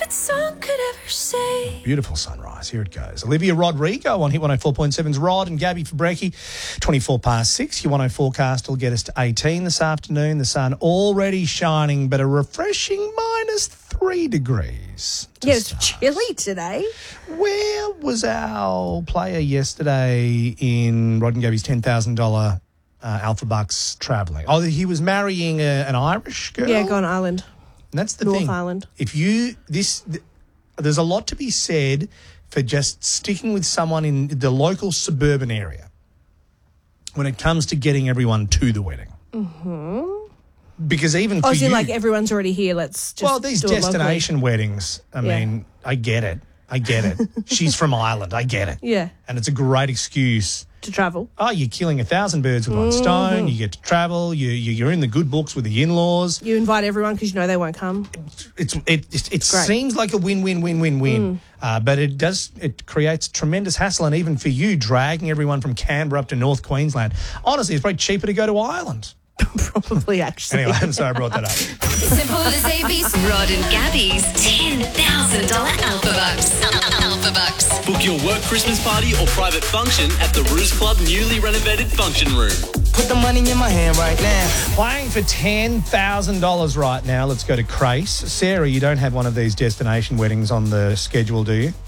that song could ever say. Beautiful sunrise. Here it goes. Olivia Rodrigo on Hit 104.7's Rod and Gabby for brekkie. 24 past 6. Your 104 forecast will get us to 18 this afternoon. The sun already shining, but a refreshing -3 degrees. Yeah, it's chilly today. Where was our player yesterday in Rod and Gabby's $10,000 Alpha Bucks travelling? Oh, he was marrying an Irish girl? Yeah, Gone Island. And that's the North thing. Island. If you there's a lot to be said for just sticking with someone in the local suburban area when it comes to getting everyone to the wedding. Mm-hmm. Because even for you, like everyone's already here. Let's just these do it destination weddings. I mean, I get it. She's from Ireland. I get it. Yeah. And it's a great excuse to travel. Oh, you're killing 1,000 birds with one stone. You get to travel. You're in the good books with the in-laws. You invite everyone because you know they won't come. It seems like a win-win-win-win-win. But it creates tremendous hassle, and even for you, dragging everyone from Canberra up to North Queensland. Honestly, it's probably cheaper to go to Ireland. Probably, actually. Anyway, I'm sorry I brought that up. Simple as ABC. Rod and Gabby's $10,000 Alpha Bucks. Alpha Bucks. Book your work Christmas party or private function at the Ruse Club newly renovated function room. Put the money in my hand right now. Playing for $10,000 right now. Let's go to Crace. Sarah, you don't have one of these destination weddings on the schedule, do you?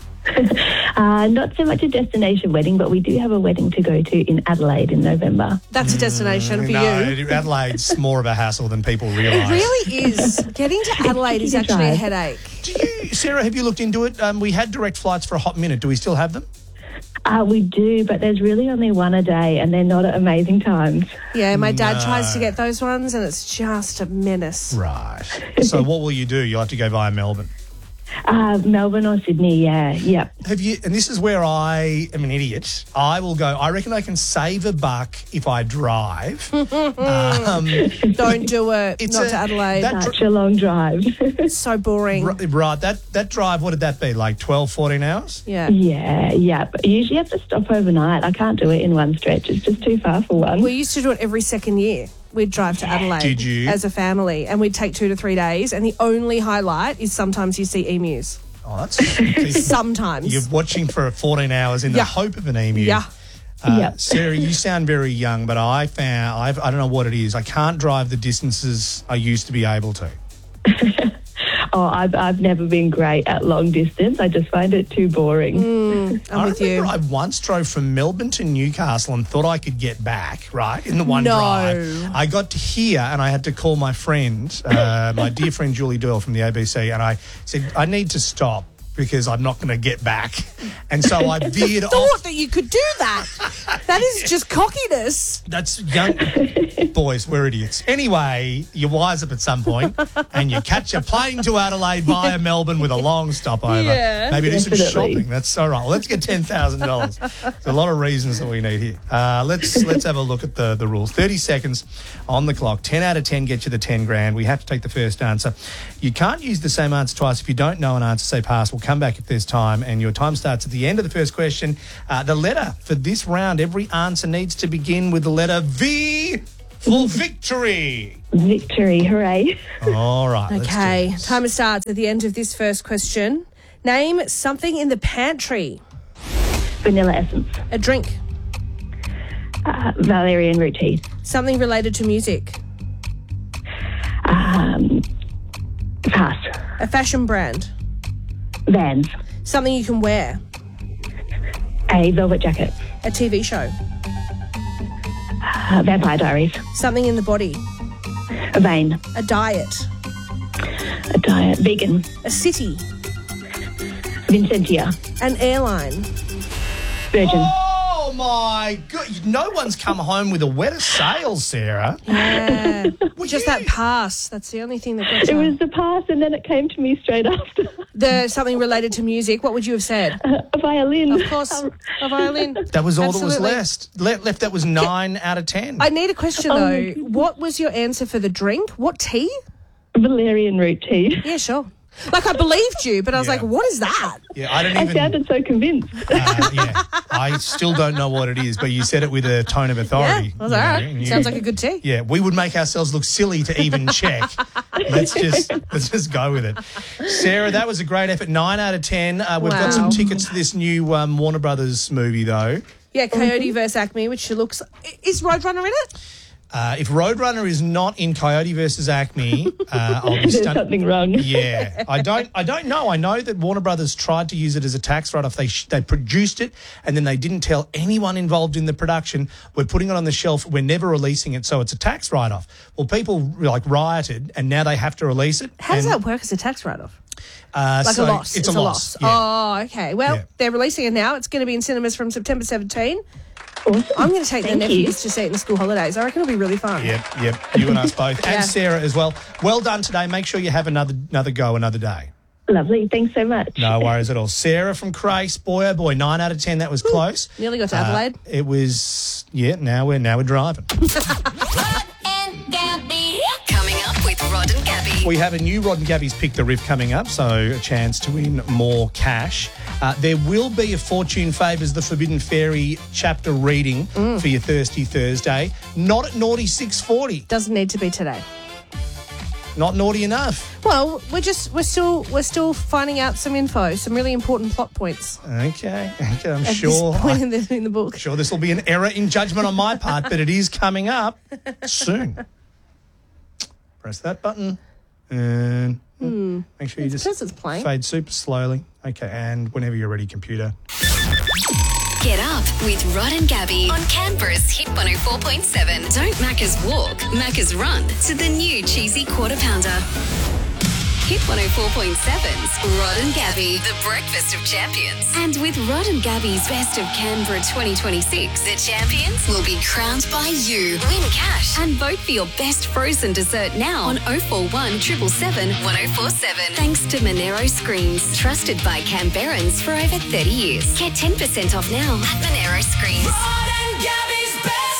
Not so much a destination wedding, but we do have a wedding to go to in Adelaide in November. That's a destination for you. Adelaide's more of a hassle than people realise. It really is. Getting to Adelaide is actually a headache. Sarah, have you looked into it? We had direct flights for a hot minute. Do we still have them? We do, but there's really only one a day, and they're not at amazing times. Yeah, my dad tries to get those ones, and it's just a menace. Right. So what will you do? You'll have to go via Melbourne. Melbourne or Sydney, yeah. Have you? And this is where I am an idiot. I will go. I reckon I can save $1 if I drive. Don't do it. It's not to Adelaide. Such a long drive. It's so boring. Right. That drive. What did that be? Like 12, 14 hours? Yeah. Yeah. But you usually have to stop overnight. I can't do it in one stretch. It's just too far for one. We used to do it every second year. We'd drive to Adelaide. Did you? As a family, and we'd take 2 to 3 days, and the only highlight is sometimes you see emus. Oh, that's... Sometimes. You're watching for 14 hours in the hope of an emu. Yeah. Sarah, you sound very young, but I don't know what it is. I can't drive the distances I used to be able to. I've never been great at long distance. I just find it too boring. I'm with you. I once drove from Melbourne to Newcastle and thought I could get back, right, in the one drive. I got to here and I had to call my friend, my dear friend Julie Doyle from the ABC, and I said, I need to stop because I'm not going to get back. And so I veered off. Thought that you could do that. That is just cockiness. That's young. Boys, we're idiots. Anyway, you wise up at some point and you catch a plane to Adelaide via Melbourne with a long stopover. Yeah. Maybe do some shopping. That's all right. Let's get $10,000. There's a lot of reasons that we need here. Let's have a look at the rules. 30 seconds on the clock. 10 out of 10 get you the 10 grand. We have to take the first answer. You can't use the same answer twice. If you don't know an answer, say pass. We'll come back if there's time, and your time starts at the end of the first question. The letter for this round, every answer needs to begin with the letter V for victory. Victory, hooray. All right. Okay, let's do timer starts at the end of this first question. Name something in the pantry. Vanilla essence. A drink. Valerian root tea. Something related to music. Pass. A fashion brand. Vans. Something you can wear. A velvet jacket. A TV show. Vampire Diaries. Something in the body. A vein. A diet. A diet. Vegan. A city. Vincentia. An airline. Virgin. Oh, my God. No one's come home with a wetter sail, Sarah. Yeah. Just that pass. That's the only thing that got It you. was the pass, and then it came to me straight after. Something related to music. What would you have said? A violin. Of course, a violin. That was all Absolutely. that was left. That was 9 out of 10. I need a question, though. What was your answer for the drink? What tea? Valerian root tea. Yeah, sure. Like, I believed you, but I was Yeah. like, what is that? Yeah, I don't I even. sounded so convinced. Yeah, I still don't know what it is, but you said it with a tone of Yeah, authority. I was all right. and Sounds like a good tea. Yeah, we would make ourselves look silly to even check. Let's just go with it. Sarah, that was a great effort. 9 out of 10. We've got some Wow. tickets to this new Warner Brothers movie, though. Yeah, Coyote versus Acme, which looks... Is Roadrunner in it? If Roadrunner is not in Coyote versus Acme, I'll be There's stunned. something wrong. Yeah, I don't know. I know that Warner Brothers tried to use it as a tax write-off. They produced it, and then they didn't tell anyone involved in the production. We're putting it on the shelf. We're never releasing it, so it's a tax write-off. Well, people rioted, and now they have to release it. How does and, that work as a tax write-off? Like a loss. It's a loss. Yeah. Oh, okay. Well, Yeah. they're releasing it now. It's going to be in cinemas from September 17. Awesome. I'm going to take the Thank you. nephews to see it in the school holidays. I reckon it'll be really fun. Yep. You and us both, Yeah. and Sarah as well. Well done today. Make sure you have another go another day. Lovely. Thanks so much. No worries at all. Sarah from Crace, boy oh boy, 9 out of 10. That was close. Nearly got to Adelaide. It was now we're driving. Coming up with Rod and Gabby. We have a new Rod and Gabby's Pick the Riff coming up, so a chance to win more cash. There will be a Fortune Favours the Forbidden Fairy chapter reading for your Thirsty Thursday. Not at naughty 6:40. Doesn't need to be today. Not naughty enough. Well, we're still finding out some info, some really important plot points. Okay. I'm At sure. this point in the book. Sure, this will be an error in judgment on my part, but it is coming up soon. Press that button and make sure you just because it's playing. fade super slowly. Okay, and whenever you're ready, computer. Get up with Rod and Gabby on Canberra's Hit 104.7. Don't Macca's walk, Macca's run to the new cheesy quarter pounder. Hit 104.7's Rod and Gabby, the breakfast of champions. And with Rod and Gabby's Best of Canberra 2026, the champions will be crowned by you. Win cash and vote for your best frozen dessert now on 041 777 1047. Thanks to Monero Screens, trusted by Canberrans for over 30 years. Get 10% off now at Monero Screens. Rod and Gabby's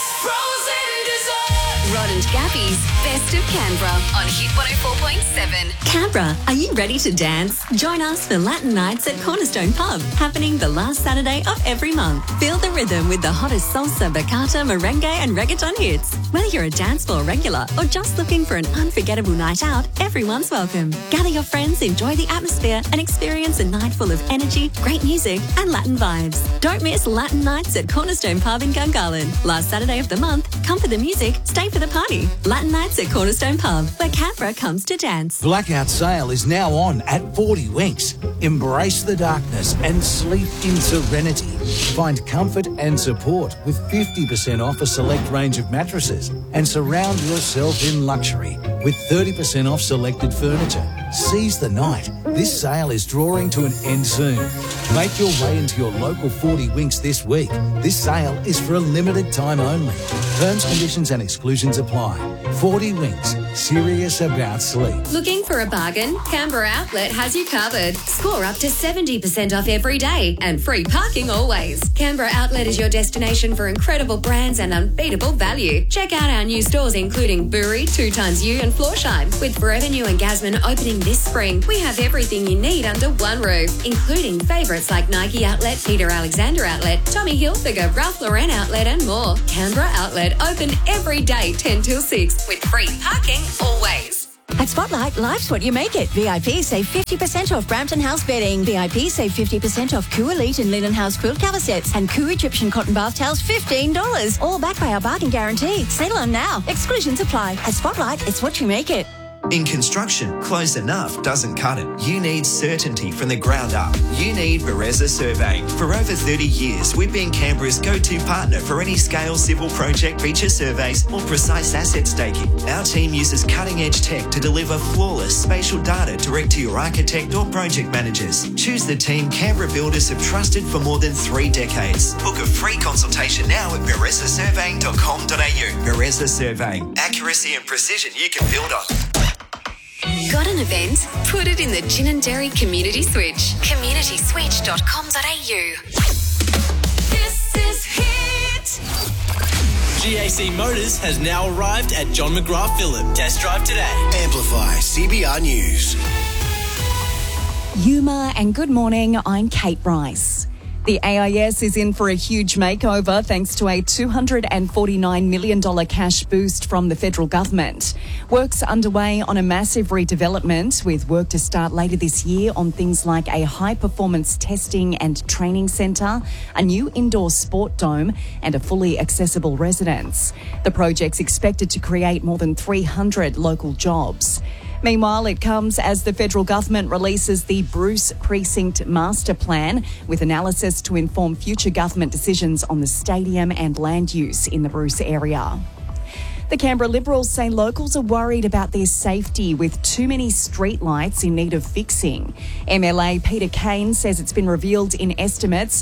Best of Canberra on Hit 104.7. Canberra, are you ready to dance? Join us for Latin Nights at Cornerstone Pub, happening the last Saturday of every month. Feel the rhythm with the hottest salsa, bachata, merengue and reggaeton hits. Whether you're a dance floor regular or just looking for an unforgettable night out, everyone's welcome. Gather your friends, enjoy the atmosphere and experience a night full of energy, great music and Latin vibes. Don't miss Latin Nights at Cornerstone Pub in Gungahlin. Last Saturday of the month, come for the music, stay for the party. Latin Nights at Cornerstone Pub, where Canberra comes to dance. Blackout sale is now on at 40 Winks. Embrace the darkness and sleep in serenity. Find comfort and support with 50% off a select range of mattresses and surround yourself in luxury with 30% off selected furniture. Seize the night. This sale is drawing to an end soon. Make your way into your local 40 Winks this week. This sale is for a limited time only. Terms, conditions and exclusions apply. 40 Winks. Serious about sleep. Looking for a bargain? Canberra Outlet has you covered. Score up to 70% off every day and free parking always. Canberra Outlet is your destination for incredible brands and unbeatable value. Check out our new stores including Bury, 2XU and Floorshine. With Forever New and Gasman opening this spring, we have everything you need under one roof, including favourites like Nike Outlet, Peter Alexander Outlet, Tommy Hilfiger, Ralph Lauren Outlet and more. Canberra Outlet open every day 10 till 6 with free parking always. At Spotlight, life's what you make it. VIP save 50% off Brampton House bedding. VIP save 50% off Koo Elite and Linen House quilt cover sets. And Koo Egyptian cotton bath towels, $15. All backed by our bargain guarantee. Sale on now. Exclusions apply. At Spotlight, it's what you make it. In construction, close enough doesn't cut it. You need certainty from the ground up. You need Bereza Surveying. For over 30 years, we've been Canberra's go-to partner for any scale civil project feature surveys or precise asset staking. Our team uses cutting-edge tech to deliver flawless spatial data direct to your architect or project managers. Choose the team Canberra builders have trusted for more than 3 decades. Book a free consultation now at berezasurveying.com.au. Bereza Surveying. Accuracy and precision you can build on. Got an event? Put it in the Gin and Dairy Community Switch. communityswitch.com.au. This is Hit. GAC Motors has now arrived at John McGrath Phillip. Test drive today. Amplify CBR News. Yuma, and good morning, I'm Kate Bryce. The AIS is in for a huge makeover thanks to a $249 million cash boost from the federal government. Work's underway on a massive redevelopment, with work to start later this year on things like a high-performance testing and training centre, a new indoor sport dome and a fully accessible residence. The project's expected to create more than 300 local jobs. Meanwhile, it comes as the federal government releases the Bruce Precinct Master Plan, with analysis to inform future government decisions on the stadium and land use in the Bruce area. The Canberra Liberals say locals are worried about their safety with too many streetlights in need of fixing. MLA Peter Kane says it's been revealed in estimates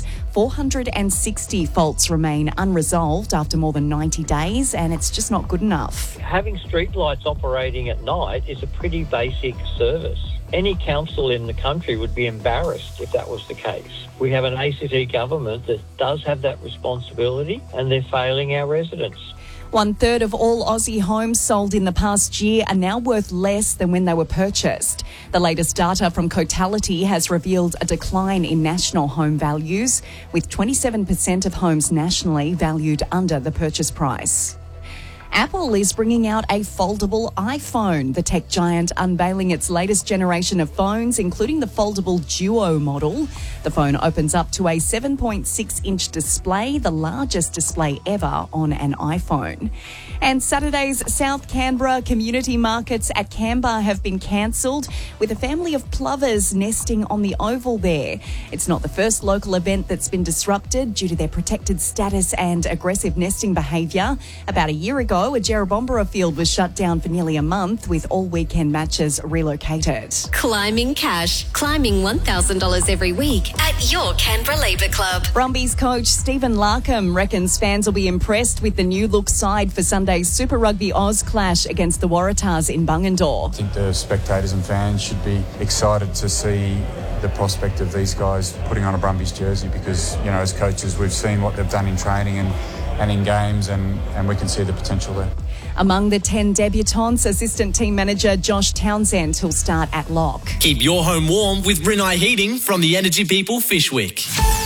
460 faults remain unresolved after more than 90 days, and it's just not good enough. Having streetlights operating at night is a pretty basic service. Any council in the country would be embarrassed if that was the case. We have an ACT government that does have that responsibility, and they're failing our residents. 1/3 of all Aussie homes sold in the past year are now worth less than when they were purchased. The latest data from Cotality has revealed a decline in national home values, with 27% of homes nationally valued under the purchase price. Apple is bringing out a foldable iPhone, the tech giant unveiling its latest generation of phones, including the foldable Duo model. The phone opens up to a 7.6-inch display, the largest display ever on an iPhone. And Saturday's South Canberra community markets at Canberra have been cancelled, with a family of plovers nesting on the oval there. It's not the first local event that's been disrupted due to their protected status and aggressive nesting behaviour. About a year ago, a Jerrabomberra field was shut down for nearly a month, with all weekend matches relocated. Climbing cash. Climbing $1,000 every week at your Canberra Labour Club. Brumbies coach Stephen Larkham reckons fans will be impressed with the new look side for Sunday's Super Rugby Oz clash against the Waratahs in Bungendore. I think the spectators and fans should be excited to see the prospect of these guys putting on a Brumbies jersey, because, you know, as coaches we've seen what they've done in training and in games, and we can see the potential there. Among the 10 debutants, assistant team manager Josh Townsend will start at lock. Keep your home warm with Rinnai Heating from the Energy People Fishwick.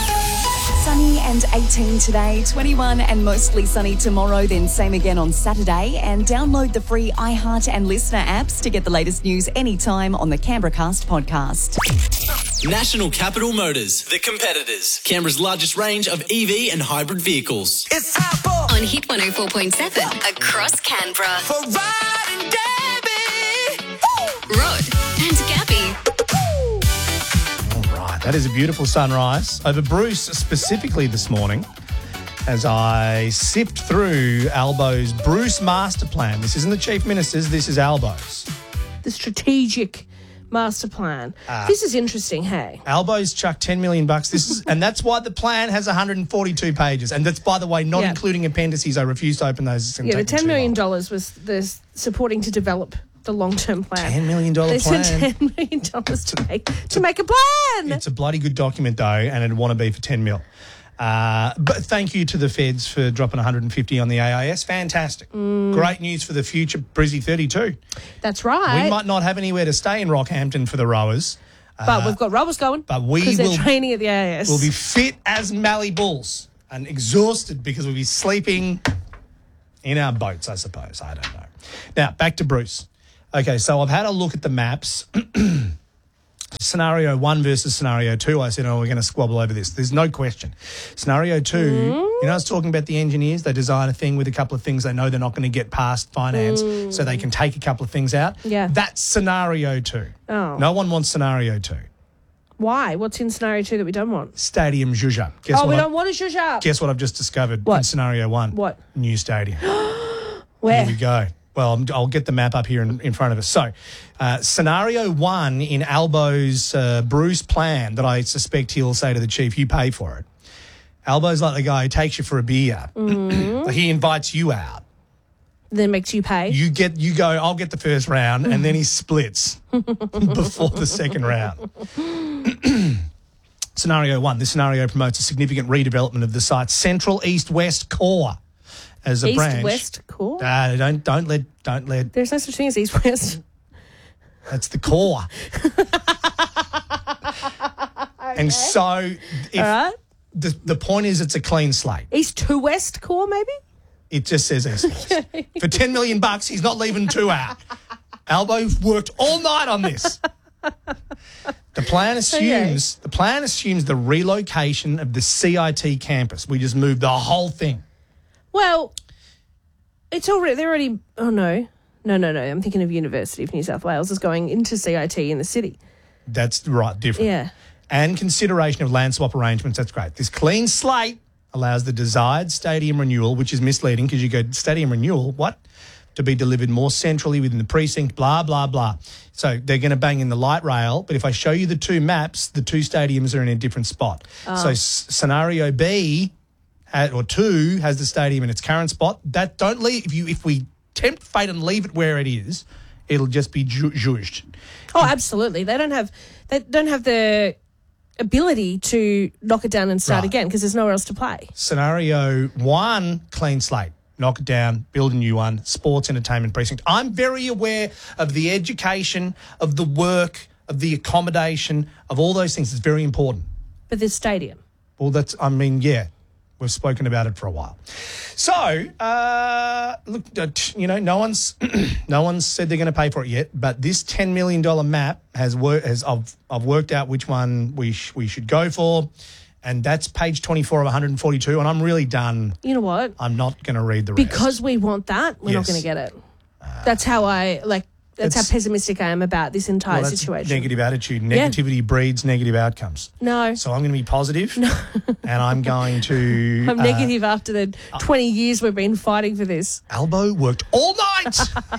Sunny and 18 today, 21 and mostly sunny tomorrow, then same again on Saturday. And download the free iHeart and Listener apps to get the latest news anytime on the Canberra Cast podcast. National Capital Motors, the competitors. Canberra's largest range of EV and hybrid vehicles. It's time for on Hit 104.7 across Canberra. For Rod and Gabby. Rod and Gabby. That is a beautiful sunrise over Bruce specifically this morning as I sipped through Albo's Bruce Master Plan. This isn't the Chief Minister's, this is Albo's. The strategic master plan. This is interesting, hey? Albo's chucked $10 million. And that's why the plan has 142 pages. And that's, by the way, not including appendices. I refuse to open those. The $10 million was the supporting to develop the long-term plan. $10 million plan. There's $10 million to make a plan. It's a bloody good document, though, and it'd want to be for 10 mil. But thank you to the feds for dropping 150 on the AIS. Fantastic. Great news for the future. Brizzy 32. That's right. We might not have anywhere to stay in Rockhampton for the rowers. But we've got rowers going. But we because will they're training at the AIS. We'll be fit as Mallee Bulls and exhausted because we'll be sleeping in our boats, I suppose. I don't know. Now, back to Bruce. Okay, so I've had a look at the maps. Scenario 1 versus Scenario 2, I said, we're going to squabble over this. There's no question. Scenario 2, you know I was talking about the engineers? They design a thing with a couple of things they know they're not going to get past finance so they can take a couple of things out. Yeah. That's Scenario 2. Oh. No one wants Scenario 2. Why? What's in Scenario 2 that we don't want? Stadium zhuzha. We don't want a zhuzha. Guess what I've just discovered in Scenario 1? What? New stadium. Where? Here we go. Well, I'll get the map up here in front of us. So, Scenario 1 in Albo's Bruce plan that I suspect he'll say to the chief, you pay for it. Albo's like the guy who takes you for a beer. He invites you out. Then makes you pay. You go, I'll get the first round, and then he splits before the second round. Scenario 1. This scenario promotes a significant redevelopment of the site's central east-west core as a branch. East-west core? Don't let. There's no such thing as east-west. That's the core. And so if the point is it's a clean slate. East to West core, maybe? It just says East West. For $10 million, he's not leaving 2 out. Albo worked all night on this. The plan assumes the relocation of the CIT campus. We just moved the whole thing. Well, it's already. They're already. Oh no. I'm thinking of University of New South Wales is going into CIT in the city. That's right, different. Yeah. And consideration of land swap arrangements. That's great. This clean slate allows the desired stadium renewal, which is misleading because you go stadium renewal. What? To be delivered more centrally within the precinct, blah, blah, blah. So they're going to bang in the light rail, but if I show you the 2 maps, the 2 stadiums are in a different spot. So scenario B or 2 has the stadium in its current spot. That don't leave. If we tempt fate and leave it where it is, it'll just be zhuzhed. Oh, absolutely. They don't have the ability to knock it down and start again because there's nowhere else to play. Scenario 1, clean slate. Knock it down, build a new one, sports entertainment precinct. I'm very aware of the education, of the work, of the accommodation, of all those things. It's very important. But the stadium. Well, we've spoken about it for a while. So, look, no one's said they're going to pay for it yet, but this $10 million map I've worked out which one we should go for. And that's page 24 of 142, and I'm really done. You know what? I'm not going to read the rest. Because we want that, we're not going to get it. That's how That's how pessimistic I am about this entire situation. Negative attitude. Negativity breeds negative outcomes. No. So I'm going to be positive, and I'm going to... I'm negative after the 20 years we've been fighting for this. Albo worked all night!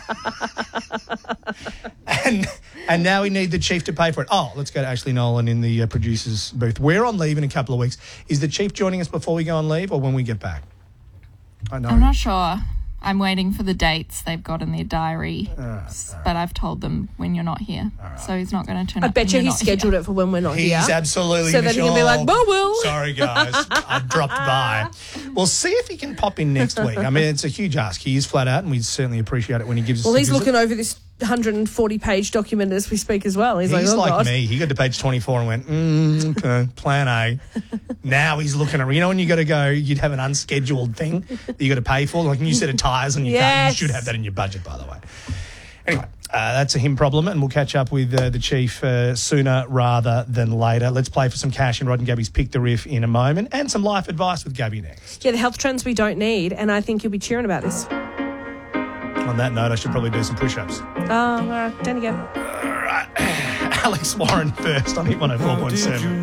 And now we need the chief to pay for it. Oh, let's go to Ashley Nolan in the producer's booth. We're on leave in a couple of weeks. Is the chief joining us before we go on leave or when we get back? I know. I'm not sure. I'm waiting for the dates they've got in their diary, but I've told them when you're not here, so he's not going to turn up. I bet you he's scheduled it for when we're not here. He's absolutely so that he can be like, "Well, sorry guys, I dropped by." We'll see if he can pop in next week. I mean, it's a huge ask. He is flat out, and we certainly appreciate it when he gives us. Well, he's a visit. looking over this 140-page document as we speak as well. He's like, oh, like God. me. He got to page 24 and went, okay, plan A. Now he's looking at, when you got to go, you'd have an unscheduled thing that you got to pay for, like a new set of tyres on your car. You should have that in your budget, by the way. Anyway, that's a him problem, and we'll catch up with the chief sooner rather than later. Let's play for some cash in Rod and Gabby's Pick the Riff in a moment, and some life advice with Gabby next. Yeah, the health trends we don't need, and I think you'll be cheering about this. On that note, I should probably do some push-ups. Oh, all right. Down again. All right. Alex Warren first on Hit 104.7.